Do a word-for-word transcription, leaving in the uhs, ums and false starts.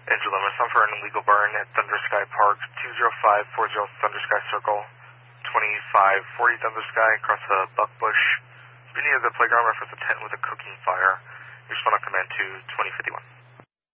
Angel Lima, some for an illegal burn at Thunder Sky Park, two zero five four zero Thunder Sky Circle, twenty-five forty Thunder Sky, across the buck bush. Be near the playground, reference a tent with a cooking fire. Respond on command to twenty fifty-one.